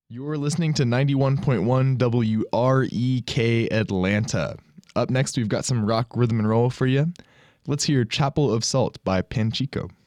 You're listening to 91.1 WREK Atlanta. Up next, we've got some rock rhythm and roll for you. Let's hear Chapel of Salt by Panchico.